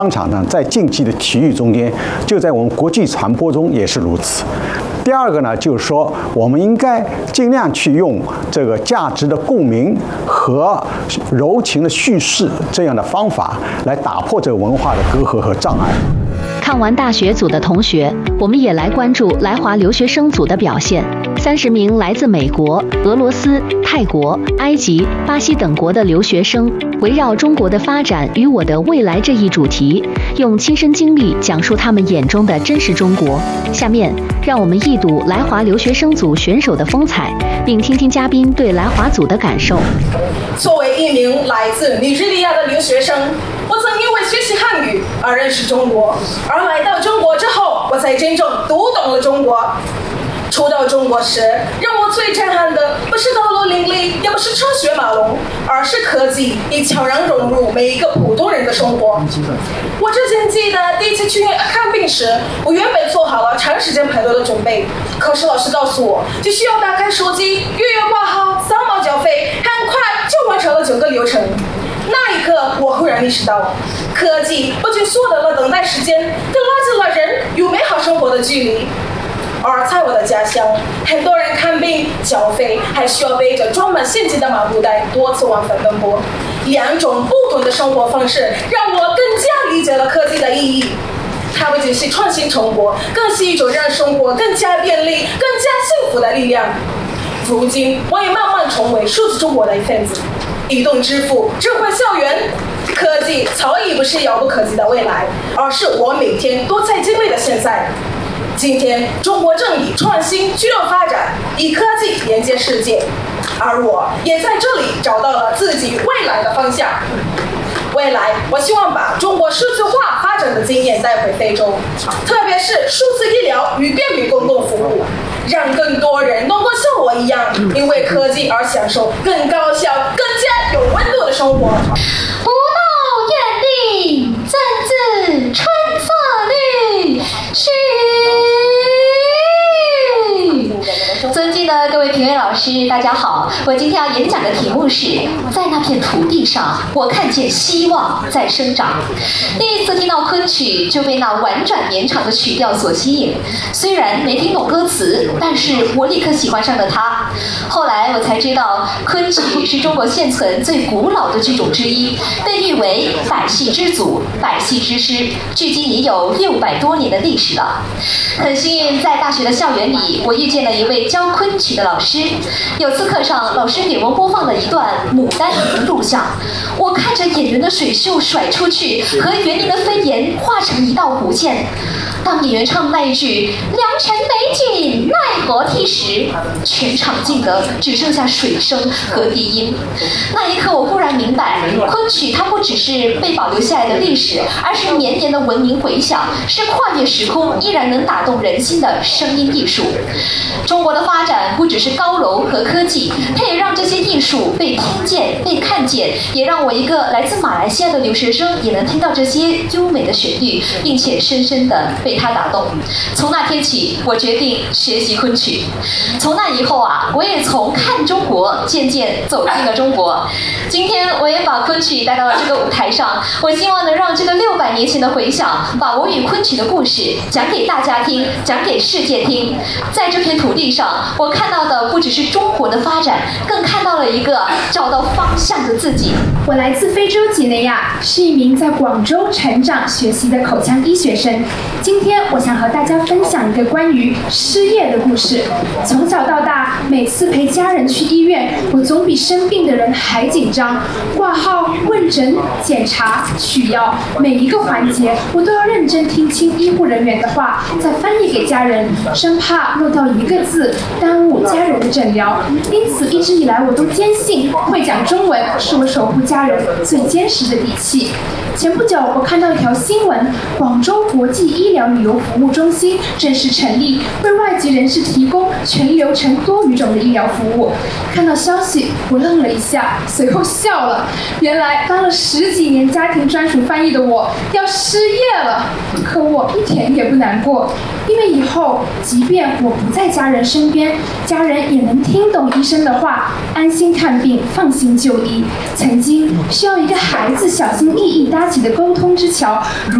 当场呢，在竞技的体育中间，就在我们国际传播中也是如此。第二个呢，就是说我们应该尽量去用这个价值的共鸣和柔情的叙事这样的方法，来打破这个文化的隔阂和障碍。 看完大学组的同学，我们也来关注来华留学生组的表现。30名来自美国、俄罗斯、泰国、埃及、巴西等国的留学生，围绕中国的发展与我的未来这一主题，用亲身经历讲述他们眼中的真实中国。下面，让我们一睹来华留学生组选手的风采，并听听嘉宾对来华组的感受。 作为一名来自尼日利亚的留学生，我曾因为学习汉语而认识中国，而来到中国之后，我才真正读懂了中国。初到中国时，让我最震撼的不是道路林立，也不是车水马龙，而是科技已悄然融入每一个普通人的生活。我之前记得第一次去看病时，我原本做好了长时间排队的准备，可是老师告诉我，只需要打开手机，预约挂号，扫码缴费，很快就完成了整个流程。那一刻，我忽然意识到，科技不仅缩短了等待时间，更拉近了人与美好生活的距离。而在我的家乡，很多人看病、缴费还需要背着装满现金的麻布袋多次往返奔波。两种不同的生活方式让我更加理解了科技的意义。它不仅是创新成果，更是一种让生活更加便利、更加幸福的力量。如今，我也慢慢成为数字中国的一份子。移动支付、智慧校园，科技早已不是遥不可及的未来，而是我每天都在经历的现在。今天，中国正以创新驱动发展，以科技连接世界，而我也在这里找到了自己未来的方向。未来，我希望把中国数字化发展的经验带回非洲，特别是数字医疗与便民公共服务，让更多人能够像我一样，因为科技而享受更高效、更加有温度的生活。 不到院地，怎知春色绿？尊敬的各位评委老师，大家好！我今天要演讲的题目是在那片土地上，我看见希望在生长。第一次听到昆曲，就被那婉转绵长的曲调所吸引。虽然没听懂歌词，但是我立刻喜欢上了它。后来我才知道，昆曲是中国现存最古老的剧种之一，被誉为百戏之祖、百戏之师，距今已有600多年的历史了。很幸运，在大学的校园里，我遇见了一位教昆曲的老师。有次课上，老师给我们播放了一段《牡丹亭》录像，我看着演员的水袖甩出去，和园林的飞檐化成一道弧线。当演员唱那一句“良辰美景奈何梯”时，全场静得只剩下水声和低音。那一刻，我忽然明白，昆曲它不只是被保留下来的历史，而是绵延的文明回响，是跨越时空依然能打动人心的声音艺术。中国的发展不只是高楼和科技，它也让这些艺术被听见、被看见，也让我一个来自马来西亚的留学生也能听到这些优美的旋律，并且深深地被它打动。从那天起，我决定学习昆曲。从那以后啊，我也从看中国渐渐走进了中国。今天我也把昆曲带到了这个舞台上，我希望能让这个600年前的回响，把我与昆曲的故事讲给大家听，讲给世界听。在这片土地上，我看到的不只是中国的发展，更看到了一个找到方向的自己。 我来自非洲几内亚，是一名在广州成长学习的口腔医学生。今天我想和大家分享一个关于失业的故事。从小到大，每次陪家人去医院，我总比生病的人还紧张。挂号、问诊、检查、取药，每一个环节我都要认真听清医护人员的话，再翻译给家人，生怕漏掉一个字，耽误家人的诊疗。因此，一直以来我都坚信，会讲中文是我守护家人最坚实的底气。前不久，我看到一条新闻，广州国际医疗旅游服务中心正式成立，为外籍人士提供全流程多语种的医疗服务。看到消息，我愣了一下，随后笑了。原来当了10几年家庭专属翻译的我要失业了，可我一点也不难过，因为以后即便我不在家人身边，家人也能听懂医生的话，安心看病，放心就医。曾经需要一个孩子小心翼翼搭搭起的沟通之桥。